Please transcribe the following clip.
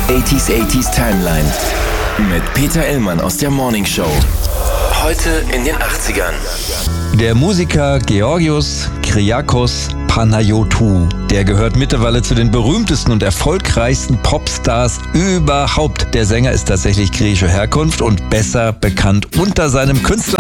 80s Timeline mit Peter Illmann aus der Morning Show. Heute in den 80ern. Der Musiker Georgios Kyriakos Panayotou, der gehört mittlerweile zu den berühmtesten und erfolgreichsten Popstars überhaupt. Der Sänger ist tatsächlich griechischer Herkunft und besser bekannt unter seinem Künstlernamen